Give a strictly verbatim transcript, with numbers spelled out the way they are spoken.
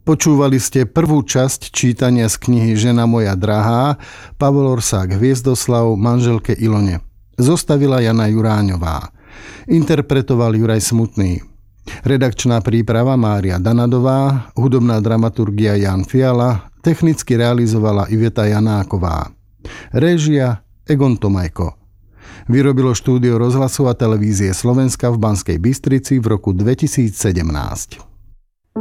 Počúvali ste prvú časť čítania z knihy Žena moja drahá, Pavol Orsák Hviezdoslav manželke Ilone. Zostavila Jana Juráňová. Interpretoval Juraj Smutný. Redakčná príprava Mária Danadová, hudobná dramaturgia Jan Fiala, technicky realizovala Iveta Janáková. Réžia Egon Tomajko. Vyrobilo štúdio Rozhlasu a televízie Slovenska v Banskej Bystrici v roku dvetisícsedemnásť.